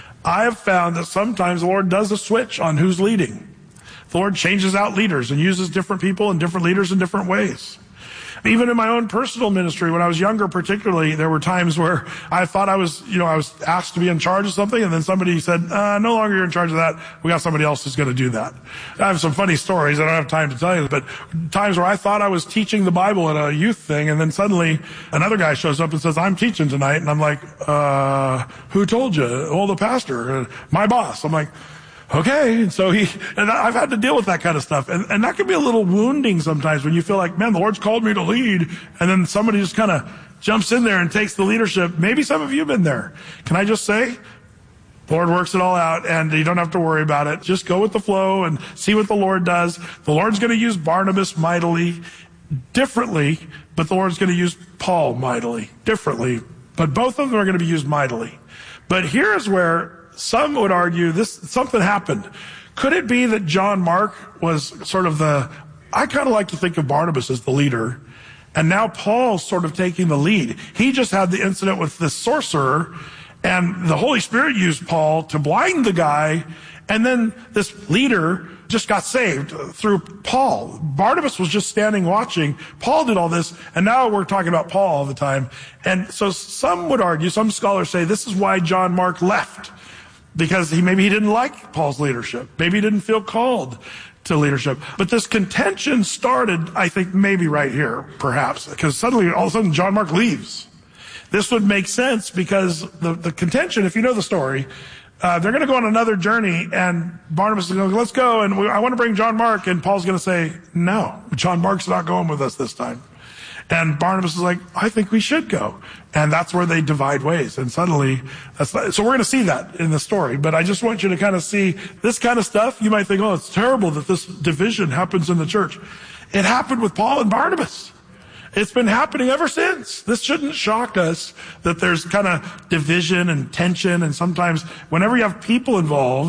I have found that sometimes the Lord does a switch on who's leading. The Lord changes out leaders and uses different people and different leaders in different ways. Even in my own personal ministry, when I was younger particularly, there were times where I thought I was, you know, I was asked to be in charge of something, and then somebody said, uh, no longer you're in charge of that. We got somebody else who's going to do that. I have some funny stories. I don't have time to tell you, but times where I thought I was teaching the Bible at a youth thing, and then suddenly another guy shows up and says, I'm teaching tonight. And I'm like, uh, who told you? Well, the pastor, uh, my boss. I'm like, okay. And so he, and I've had to deal with that kind of stuff. And, and that can be a little wounding sometimes when you feel like, man, the Lord's called me to lead. And then somebody just kind of jumps in there and takes the leadership. Maybe some of you have been there. Can I just say, the Lord works it all out and you don't have to worry about it. Just go with the flow and see what the Lord does. The Lord's going to use Barnabas mightily, differently, but the Lord's going to use Paul mightily, differently. But both of them are going to be used mightily. But here's where some would argue this, something happened. Could it be that John Mark was sort of the, I kind of like to think of Barnabas as the leader, and now Paul's sort of taking the lead. He just had the incident with this sorcerer, and the Holy Spirit used Paul to blind the guy, and then this leader just got saved through Paul. Barnabas was just standing watching. Paul did all this, and now we're talking about Paul all the time. And so some would argue, some scholars say this is why John Mark left. Because he maybe he didn't like Paul's leadership. Maybe he didn't feel called to leadership. But this contention started, I think, maybe right here, perhaps. Because suddenly, all of a sudden, John Mark leaves. This would make sense because the, the contention, if you know the story, uh, they're going to go on another journey, and Barnabas is going to go, let's go, and we, I want to bring John Mark. And Paul's going to say, no, John Mark's not going with us this time. And Barnabas is like, I think we should go. And that's where they divide ways. And suddenly, that's not, so we're going to see that in the story. But I just want you to kind of see this kind of stuff. You might think, oh, it's terrible that this division happens in the church. It happened with Paul and Barnabas. It's been happening ever since. This shouldn't shock us that there's kind of division and tension. And sometimes whenever you have people involved,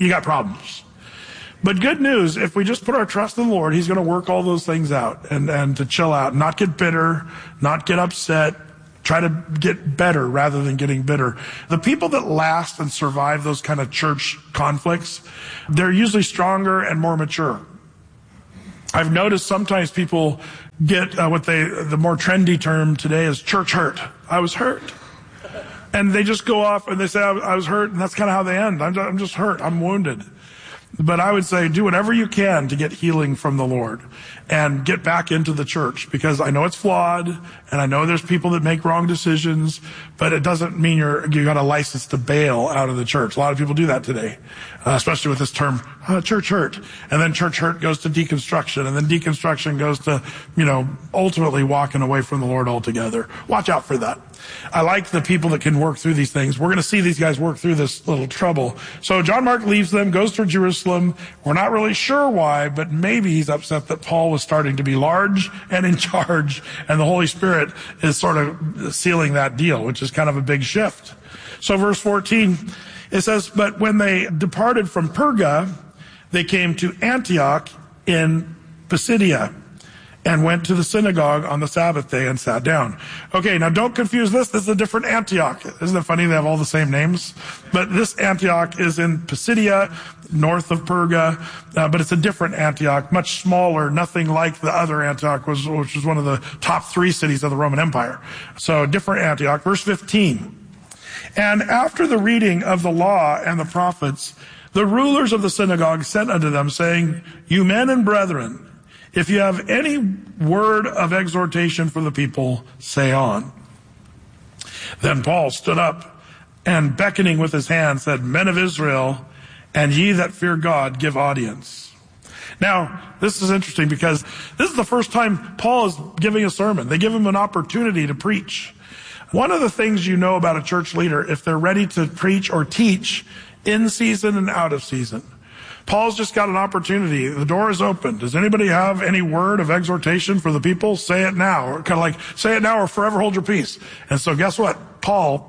you got problems. But good news, if we just put our trust in the Lord, he's going to work all those things out and, and to chill out, not get bitter, not get upset, try to get better rather than getting bitter. The people that last and survive those kind of church conflicts, they're usually stronger and more mature. I've noticed sometimes people get uh, what they, the more trendy term today is church hurt. I was hurt. And they just go off and they say, I, I was hurt, and that's kind of how they end. I'm just, I'm just hurt. I'm wounded. But I would say do whatever you can to get healing from the Lord and get back into the church, because I know it's flawed and I know there's people that make wrong decisions, but it doesn't mean you're, you got a license to bail out of the church. A lot of people do that today, uh, especially with this term, uh, church hurt. And then church hurt goes to deconstruction, and then deconstruction goes to, you know, ultimately walking away from the Lord altogether. Watch out for that. I like the people that can work through these things. We're going to see these guys work through this little trouble. So John Mark leaves them, goes to Jerusalem. We're not really sure why, but maybe he's upset that Paul was starting to be large and in charge, and the Holy Spirit is sort of sealing that deal, which is kind of a big shift. So verse fourteen, it says, but when they departed from Perga, they came to Antioch in Pisidia, and went to the synagogue on the Sabbath day and sat down. Okay, now don't confuse this. This is a different Antioch. Isn't it funny they have all the same names? But this Antioch is in Pisidia, north of Perga, uh, but it's a different Antioch, much smaller, nothing like the other Antioch, was, which was one of the top three cities of the Roman Empire. So different Antioch. Verse fifteen. And after the reading of the law and the prophets, the rulers of the synagogue sent unto them, saying, you men and brethren, if you have any word of exhortation for the people, say on. Then Paul stood up and, beckoning with his hand, said, men of Israel, and ye that fear God, give audience. Now, this is interesting because this is the first time Paul is giving a sermon. They give him an opportunity to preach. One of the things you know about a church leader, if they're ready to preach or teach in season and out of season. Paul's just got an opportunity. The door is open. Does anybody have any word of exhortation for the people? Say it now. Or kind of like, say it now or forever hold your peace. And so guess what? Paul,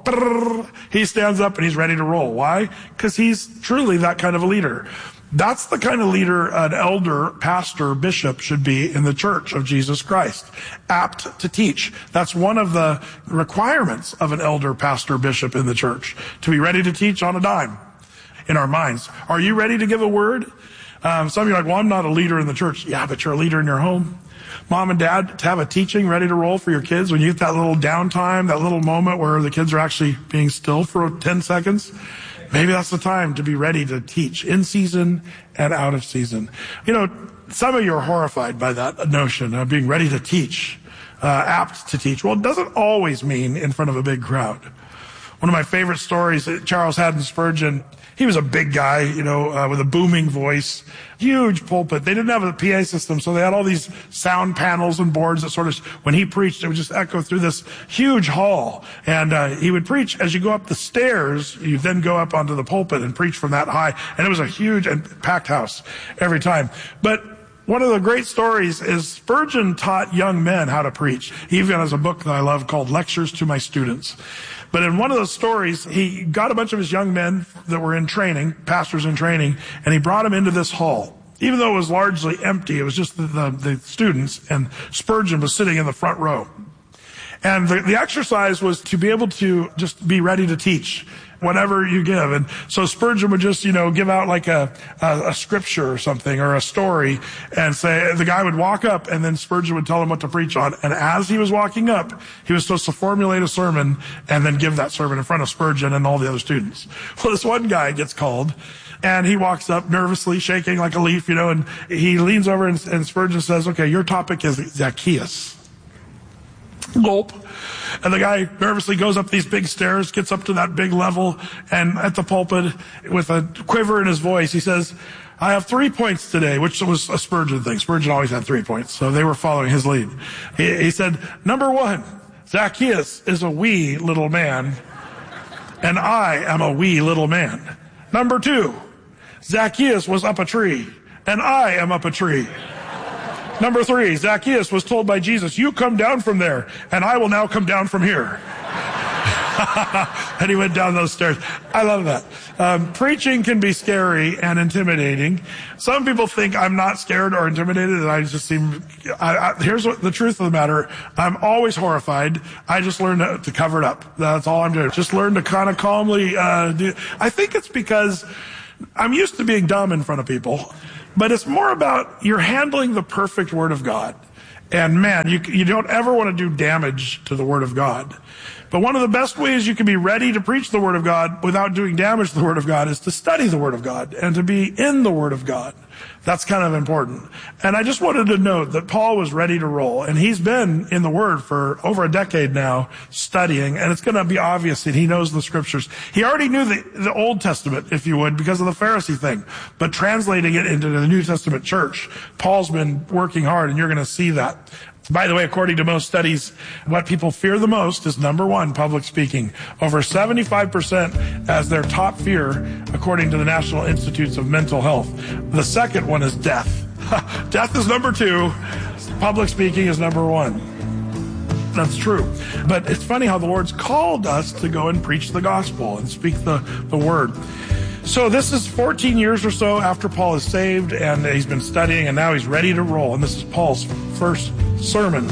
he stands up and he's ready to roll. Why? Because he's truly that kind of a leader. That's the kind of leader an elder, pastor, bishop should be in the church of Jesus Christ. Apt to teach. That's one of the requirements of an elder, pastor, bishop in the church. To be ready to teach on a dime. In our minds. Are you ready to give a word? Um, some of you are like, well, I'm not a leader in the church. Yeah, but you're a leader in your home. Mom and dad, to have a teaching ready to roll for your kids when you get that little downtime, that little moment where the kids are actually being still for ten seconds. Maybe that's the time to be ready to teach in season and out of season. You know, some of you are horrified by that notion of being ready to teach, uh, apt to teach. Well, it doesn't always mean in front of a big crowd. One of my favorite stories, Charles Haddon Spurgeon, he was a big guy, you know, uh, with a booming voice, huge pulpit. They didn't have a P A system, so they had all these sound panels and boards that sort of, when he preached, it would just echo through this huge hall. And uh, he would preach as you go up the stairs, you then go up onto the pulpit and preach from that high. And it was a huge and packed house every time. But one of the great stories is Spurgeon taught young men how to preach. He even has a book that I love called Lectures to My Students. But in one of those stories, he got a bunch of his young men that were in training, pastors in training, and he brought them into this hall. Even though it was largely empty, it was just the, the, the students, and Spurgeon was sitting in the front row. And the, the exercise was to be able to just be ready to teach whatever you give. And so Spurgeon would just, you know, give out like a, a, a scripture or something or a story and say, the guy would walk up and then Spurgeon would tell him what to preach on. And as he was walking up, he was supposed to formulate a sermon and then give that sermon in front of Spurgeon and all the other students. Well, this one guy gets called and he walks up nervously, shaking like a leaf, you know, and he leans over and, and Spurgeon says, okay, your topic is Zacchaeus. Gulp. And the guy nervously goes up these big stairs, gets up to that big level, and at the pulpit, with a quiver in his voice, he says, I have three points today, which was a Spurgeon thing. Spurgeon always had three points, so they were following his lead. He, he said, number one, Zacchaeus is a wee little man, and I am a wee little man. Number two, Zacchaeus was up a tree, and I am up a tree. Number three, Zacchaeus was told by Jesus, you come down from there, and I will now come down from here. And he went down those stairs. I love that. Um, preaching can be scary and intimidating. Some people think I'm not scared or intimidated, and I just seem, I, I, here's what the truth of the matter. I'm always horrified. I just learned to, to cover it up. That's all I'm doing. Just learn to kind of calmly, uh, do. I think it's because I'm used to being dumb in front of people, but it's more about you're handling the perfect Word of God. And man, you, you don't ever want to do damage to the Word of God. But one of the best ways you can be ready to preach the Word of God without doing damage to the Word of God is to study the Word of God and to be in the Word of God. That's kind of important. And I just wanted to note that Paul was ready to roll, and he's been in the Word for over a decade now studying, and it's going to be obvious that he knows the Scriptures. He already knew the, the Old Testament, if you would, because of the Pharisee thing, but translating it into the New Testament church, Paul's been working hard, and you're going to see that. By the way, according to most studies, what people fear the most is number one, public speaking. Over seventy-five percent as their top fear, according to the National Institutes of Mental Health. The second one is death. Death is number two. Public speaking is number one. That's true. But it's funny how the Lord's called us to go and preach the gospel and speak the, the word. So this is fourteen years or so after Paul is saved, and he's been studying, and now he's ready to roll. And this is Paul's first sermon.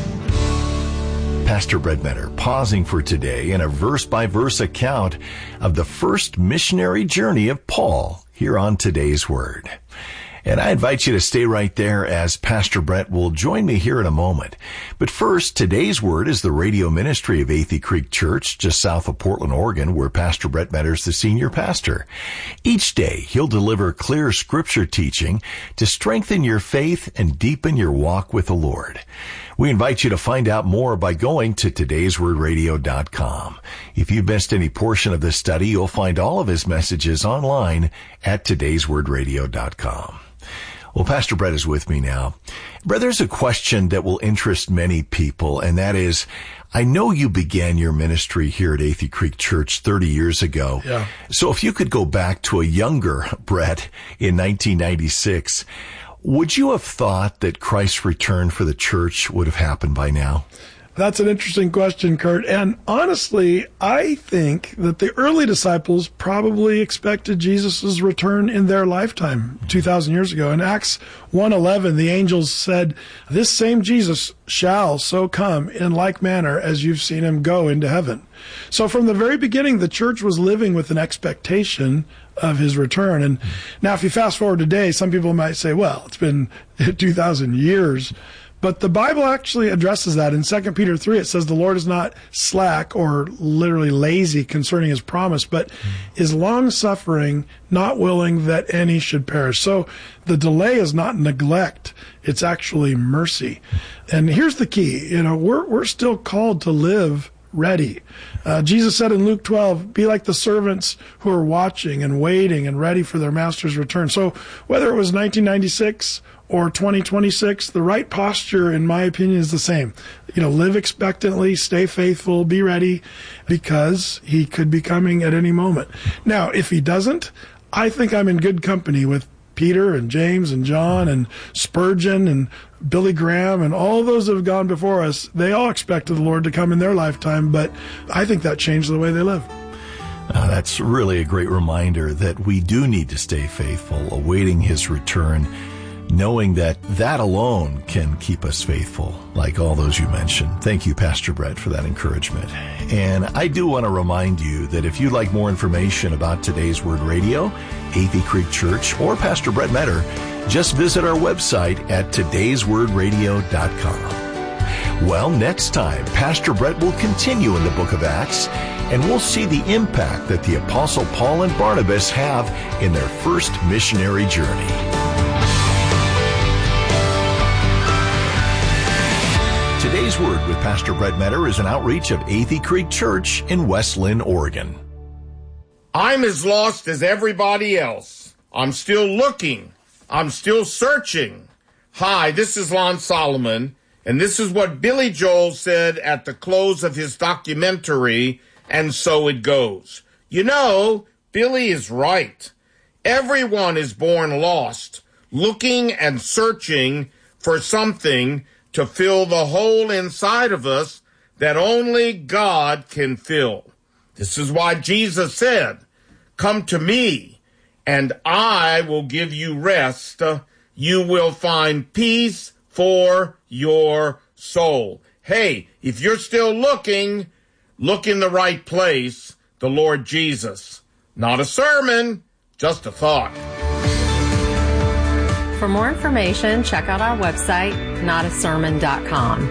Pastor Brett Metter pausing for today in a verse-by-verse account of the first missionary journey of Paul here on Today's Word. And I invite you to stay right there as Pastor Brett will join me here in a moment. But first, today's word is the radio ministry of Athey Creek Church, just south of Portland, Oregon, where Pastor Brett Metter is the senior pastor. Each day, he'll deliver clear scripture teaching to strengthen your faith and deepen your walk with the Lord. We invite you to find out more by going to todays word radio dot com. If you've missed any portion of this study, you'll find all of his messages online at todays word radio dot com. Well, Pastor Brett is with me now. Brett, there's a question that will interest many people, and that is, I know you began your ministry here at Athey Creek Church thirty years ago. Yeah. So if you could go back to a younger Brett in nineteen ninety-six, would you have thought that Christ's return for the church would have happened by now? That's an interesting question, Kurt. And honestly, I think that the early disciples probably expected Jesus' return in their lifetime two thousand years ago. In Acts one eleven, the angels said, "This same Jesus shall so come in like manner as you've seen him go into heaven." So from the very beginning, the church was living with an expectation of his return. And now if you fast forward today, some people might say, well, it's been two thousand years. But the Bible actually addresses that. In Second Peter three, it says the Lord is not slack or literally lazy concerning his promise, but is long-suffering, not willing that any should perish. So the delay is not neglect. It's actually mercy. And here's the key. You know, we're, we're still called to live ready. Uh, Jesus said in Luke twelve, be like the servants who are watching and waiting and ready for their master's return. So whether it was nineteen ninety-six or twenty twenty-six, the right posture, in my opinion, is the same. You know, live expectantly, stay faithful, be ready, because he could be coming at any moment. Now, if he doesn't, I think I'm in good company with Peter and James and John and Spurgeon and Billy Graham and all those that have gone before us. They all expected the Lord to come in their lifetime, but I think that changed the way they live. Uh, that's really a great reminder that we do need to stay faithful, awaiting his return, knowing that that alone can keep us faithful, like all those you mentioned. Thank you, Pastor Brett, for that encouragement. And I do want to remind you that if you'd like more information about Today's Word Radio, Athey Creek Church, or Pastor Brett Metter, just visit our website at todays word radio dot com. Well, next time, Pastor Brett will continue in the book of Acts, and we'll see the impact that the Apostle Paul and Barnabas have in their first missionary journey. Today's Word with Pastor Brett Metter is an outreach of Athey Creek Church in West Linn, Oregon. I'm as lost as everybody else. I'm still looking. I'm still searching. Hi, this is Lon Solomon, and this is what Billy Joel said at the close of his documentary, And So It Goes. You know, Billy is right. Everyone is born lost, looking and searching for something to fill the hole inside of us that only God can fill. This is why Jesus said, come to me, and I will give you rest. You will find peace for your soul. Hey, if you're still looking, look in the right place, the Lord Jesus. Not a sermon, just a thought. For more information, check out our website, not a sermon dot com.